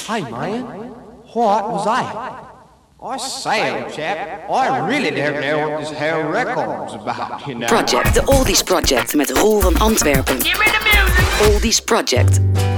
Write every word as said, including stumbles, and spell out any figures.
Hey man, what was that? I say, old chap, I really don't know what this whole record's about, you know. Project, de Oldies Project met Roel van Antwerpen. Give me the music! Oldies Project.